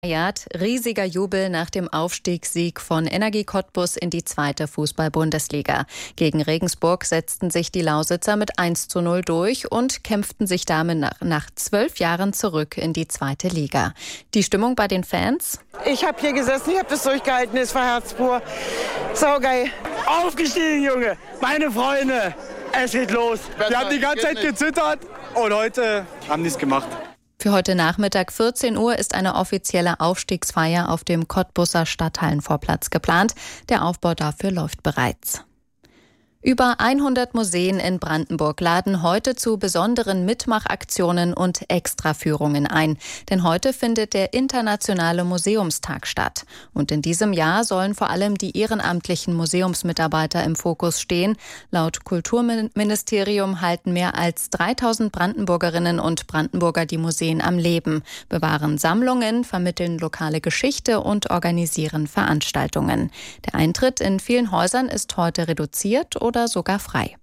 Riesiger Jubel nach dem Aufstiegssieg von Energie Cottbus in die 2. Fußball-Bundesliga. Gegen Regensburg setzten sich die Lausitzer mit 1:0 durch und kämpften sich damit nach 12 Jahren zurück in die 2. Liga. Die Stimmung bei den Fans? Ich habe hier gesessen, ich habe das durchgehalten, es war herzpur. Saugeil. Aufgestiegen, Junge, meine Freunde, es geht los. Wir haben die ganze Zeit gezittert und heute haben die es gemacht. Für heute Nachmittag 14 Uhr ist eine offizielle Aufstiegsfeier auf dem Cottbuser Stadthallenvorplatz geplant. Der Aufbau dafür läuft bereits. Über 100 Museen in Brandenburg laden heute zu besonderen Mitmachaktionen und Extraführungen ein. Denn heute findet der Internationale Museumstag statt. Und in diesem Jahr sollen vor allem die ehrenamtlichen Museumsmitarbeiter im Fokus stehen. Laut Kulturministerium halten mehr als 3000 Brandenburgerinnen und Brandenburger die Museen am Leben, bewahren Sammlungen, vermitteln lokale Geschichte und organisieren Veranstaltungen. Der Eintritt in vielen Häusern ist heute reduziert oder sogar frei.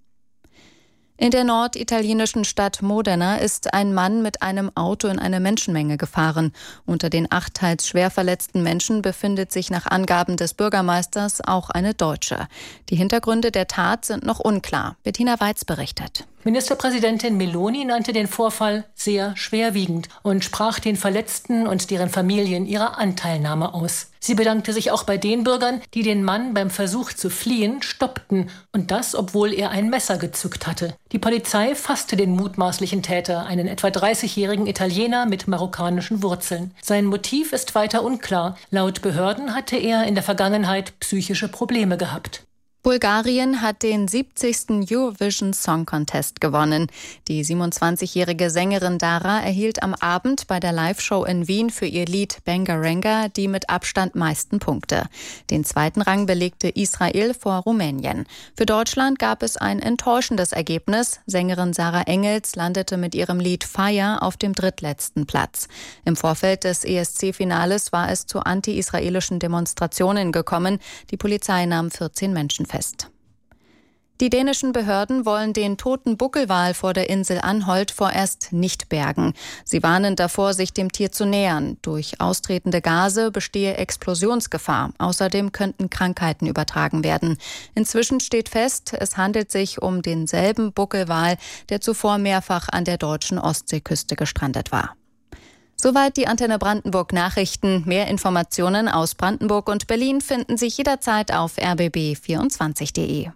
In der norditalienischen Stadt Modena ist ein Mann mit einem Auto in eine Menschenmenge gefahren. Unter den 8 teils schwer verletzten Menschen befindet sich nach Angaben des Bürgermeisters auch eine Deutsche. Die Hintergründe der Tat sind noch unklar. Bettina Weiz berichtet. Ministerpräsidentin Meloni nannte den Vorfall sehr schwerwiegend und sprach den Verletzten und deren Familien ihre Anteilnahme aus. Sie bedankte sich auch bei den Bürgern, die den Mann beim Versuch zu fliehen stoppten, und das, obwohl er ein Messer gezückt hatte. Die Polizei fasste den mutmaßlichen Täter, einen etwa 30-jährigen Italiener mit marokkanischen Wurzeln. Sein Motiv ist weiter unklar. Laut Behörden hatte er in der Vergangenheit psychische Probleme gehabt. Bulgarien hat den 70. Eurovision Song Contest gewonnen. Die 27-jährige Sängerin Dara erhielt am Abend bei der Live-Show in Wien für ihr Lied Bangaranga die mit Abstand meisten Punkte. Den 2. Rang belegte Israel vor Rumänien. Für Deutschland gab es ein enttäuschendes Ergebnis. Sängerin Sarah Engels landete mit ihrem Lied Fire auf dem drittletzten Platz. Im Vorfeld des ESC-Finales war es zu anti-israelischen Demonstrationen gekommen. Die Polizei nahm 14 Menschen fest. Die dänischen Behörden wollen den toten Buckelwal vor der Insel Anholt vorerst nicht bergen. Sie warnen davor, sich dem Tier zu nähern. Durch austretende Gase bestehe Explosionsgefahr. Außerdem könnten Krankheiten übertragen werden. Inzwischen steht fest, es handelt sich um denselben Buckelwal, der zuvor mehrfach an der deutschen Ostseeküste gestrandet war. Soweit die Antenne Brandenburg Nachrichten. Mehr Informationen aus Brandenburg und Berlin finden Sie jederzeit auf rbb24.de.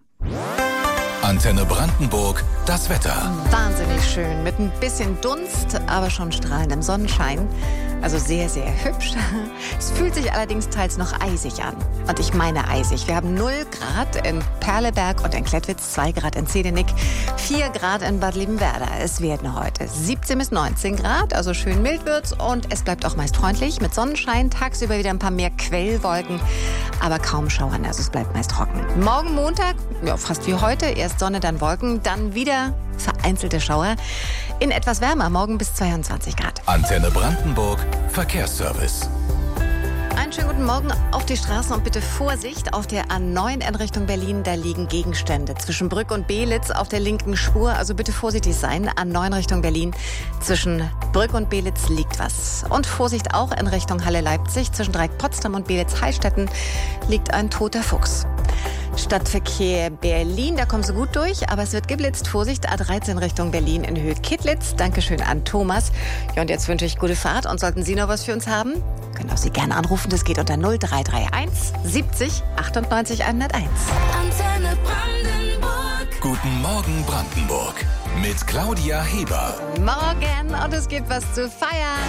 Antenne Brandenburg, das Wetter. Wahnsinnig schön, mit ein bisschen Dunst, aber schon strahlendem Sonnenschein. Also sehr, sehr hübsch. Es fühlt sich allerdings teils noch eisig an. Und ich meine eisig. Wir haben 0 Grad in Perleberg und in Klettwitz, 2 Grad in Zedenik, 4 Grad in Bad Liebenwerda. Es werden heute 17 bis 19 Grad, also schön mild wird's. Und es bleibt auch meist freundlich mit Sonnenschein. Tagsüber wieder ein paar mehr Quellwolken, aber kaum Schauern. Also es bleibt meist trocken. Morgen Montag, ja, fast wie heute. Erst Sonne, dann Wolken, dann wieder vereinzelte Schauer. In etwas wärmer, morgen bis 22 Grad. Antenne Brandenburg, Verkehrsservice. Einen schönen guten Morgen auf die Straßen und bitte Vorsicht auf der A9 in Richtung Berlin. Da liegen Gegenstände zwischen Brück und Belitz auf der linken Spur. Also bitte vorsichtig sein. A9 Richtung Berlin. Zwischen Brück und Belitz liegt was. Und Vorsicht auch in Richtung Halle-Leipzig. Zwischen Dreieck Potsdam und Belitz-Heilstätten liegt ein toter Fuchs. Stadtverkehr Berlin, da kommen Sie gut durch, aber es wird geblitzt. Vorsicht, A13 Richtung Berlin in Höhe Kittlitz. Dankeschön an Thomas. Ja, und jetzt wünsche ich gute Fahrt. Und sollten Sie noch was für uns haben, können auch Sie gerne anrufen. Das geht unter 0331 70 98 101. Antenne Brandenburg. Guten Morgen Brandenburg mit Claudia Heber. Morgen, und es gibt was zu feiern.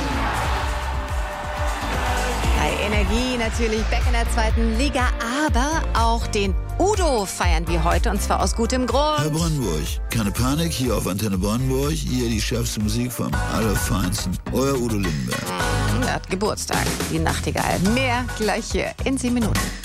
Bei Energie natürlich back in der 2. Liga, aber auch den Udo feiern wir heute, und zwar aus gutem Grund. Herr Brandenburg, keine Panik, hier auf Antenne Brandenburg, hier die schärfste Musik vom Allerfeinsten. Euer Udo Lindenberg. Er hat Geburtstag, die Nachtigall. Mehr gleich hier in 10 Minuten.